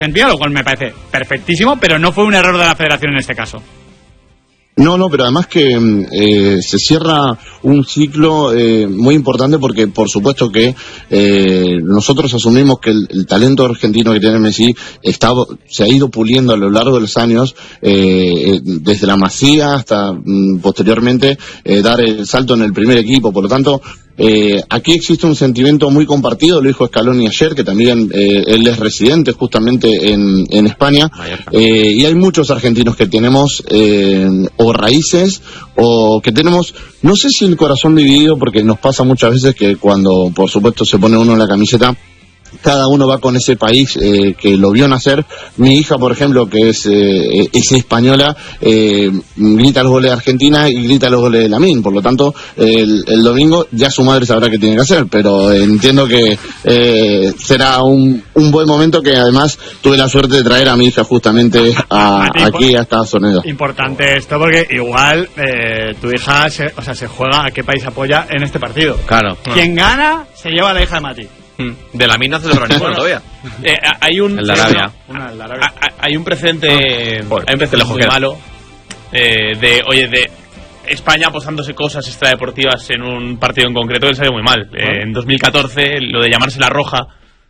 Argentina, lo cual me parece perfectísimo, pero no fue un error de la federación en este caso. No, pero además que se cierra un ciclo muy importante porque por supuesto que nosotros asumimos que el talento argentino que tiene Messi se ha ido puliendo a lo largo de los años, desde la Masía hasta posteriormente dar el salto en el primer equipo. Por lo tanto, aquí existe un sentimiento muy compartido, lo dijo Scaloni ayer, que también él es residente justamente en España, y hay muchos argentinos que tenemos o raíces o que tenemos, no sé si el corazón dividido, porque nos pasa muchas veces que cuando por supuesto se pone uno en la camiseta, cada uno va con ese país que lo vio nacer. Mi hija, por ejemplo, que es española, grita los goles de Argentina y grita los goles de Lamine. Por lo tanto, el domingo ya su madre sabrá qué tiene que hacer, pero entiendo que será un buen momento, que además tuve la suerte de traer a mi hija justamente aquí a Estados Unidos. Importante esto, porque igual tu hija se juega a qué país apoya en este partido. Claro. Quien gana se lleva a la hija de Mati. De la mina celebra ninguno todavía. Hay un el de Arabia. Hay un precedente muy malo de España apostándose cosas extradeportivas en un partido en concreto que salió muy mal. En 2014 lo de llamarse La Roja.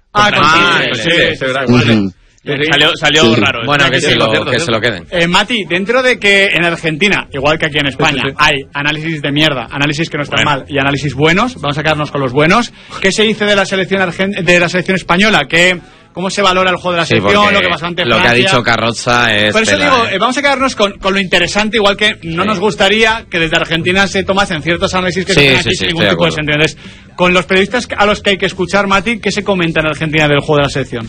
Salió raro. Bueno, que se lo queden. Mati, dentro de que en Argentina, igual que aquí en España, hay análisis de mierda, análisis que no están mal y análisis buenos, vamos a quedarnos con los buenos. ¿Qué se dice de la selección española? ¿Cómo se valora el juego de la selección? Lo que pasó ante Francia. Lo que ha dicho Carrozza es... Por eso digo, vamos a quedarnos con lo interesante, igual que no nos gustaría que desde Argentina se tomasen ciertos análisis que se hacen aquí sin ningún tipo de sentido. Entonces, con los periodistas a los que hay que escuchar, Mati, ¿qué se comenta en Argentina del juego de la selección?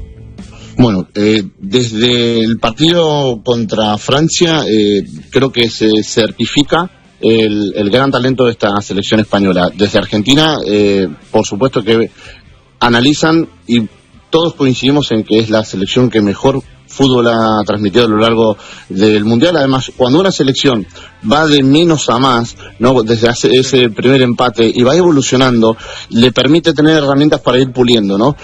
Bueno, desde el partido contra Francia creo que se certifica el gran talento de esta selección española. Desde Argentina, por supuesto que analizan y todos coincidimos en que es la selección que mejor fútbol ha transmitido a lo largo del Mundial. Además, cuando una selección va de menos a más, ¿no?, desde ese primer empate y va evolucionando, le permite tener herramientas para ir puliendo, ¿no?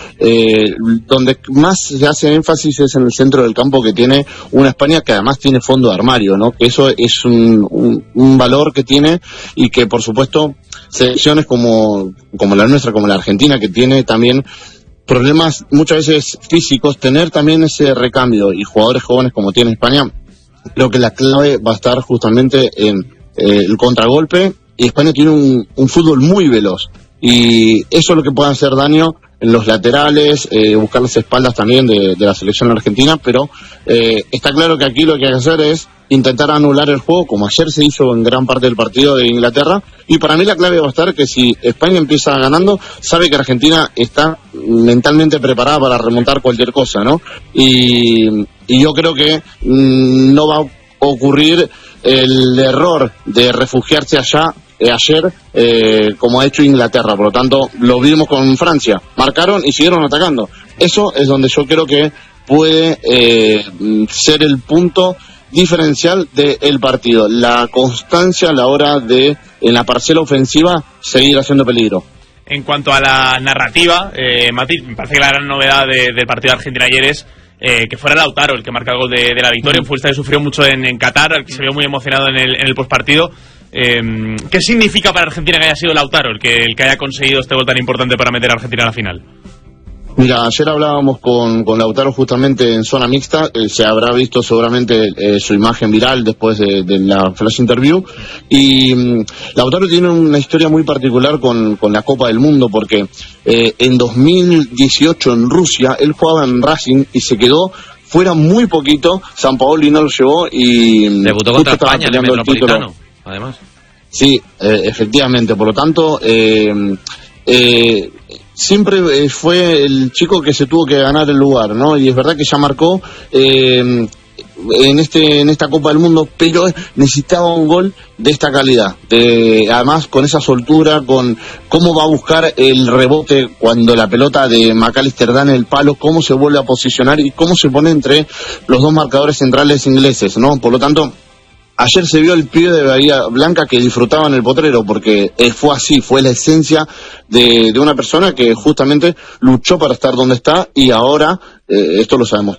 Donde más se hace énfasis es en el centro del campo, que tiene una España que además tiene fondo de armario, ¿no? Que eso es un valor que tiene, y que por supuesto selecciones como la nuestra, como la Argentina, que tiene también problemas muchas veces físicos, tener también ese recambio y jugadores jóvenes como tiene España, creo que la clave va a estar justamente en el contragolpe, y España tiene un fútbol muy veloz, y eso es lo que puede hacer daño en los laterales, buscar las espaldas también de la selección argentina, pero está claro que aquí lo que hay que hacer es intentar anular el juego, como ayer se hizo en gran parte del partido de Inglaterra, y para mí la clave va a estar que si España empieza ganando, sabe que Argentina está mentalmente preparada para remontar cualquier cosa, ¿no? Y yo creo que no va a ocurrir el error de refugiarse allá ayer, como ha hecho Inglaterra. Por lo tanto, lo vimos con Francia, marcaron y siguieron atacando. Eso es donde yo creo que puede ser el punto diferencial del partido, la constancia a la hora de, en la parcela ofensiva, seguir haciendo peligro. En cuanto a la narrativa, Mati, me parece que la gran novedad del partido de Argentina ayer es que fuera Lautaro el que marca el gol de la victoria. Un futbolista que sufrió mucho en Qatar, al que se vio muy emocionado en el postpartido. ¿Qué significa para Argentina que haya sido Lautaro el que haya conseguido este gol tan importante para meter a Argentina a la final? Mira, ayer hablábamos con Lautaro justamente en zona mixta, se habrá visto seguramente su imagen viral después de la flash interview, y Lautaro tiene una historia muy particular con la Copa del Mundo, porque en 2018 en Rusia él jugaba en Racing y se quedó fuera muy poquito. Sampaoli no lo llevó y debutó contra España en el Metropolitano, además. Sí, efectivamente, por lo tanto siempre fue el chico que se tuvo que ganar el lugar, ¿no? Y es verdad que ya marcó en esta Copa del Mundo, pero necesitaba un gol de esta calidad, además con esa soltura, con cómo va a buscar el rebote cuando la pelota de McAllister da en el palo, cómo se vuelve a posicionar y cómo se pone entre los dos marcadores centrales ingleses, ¿no? Por lo tanto, ayer se vio el pibe de Bahía Blanca que disfrutaba en el potrero, porque fue así, fue la esencia de una persona que justamente luchó para estar donde está, y ahora, esto lo sabemos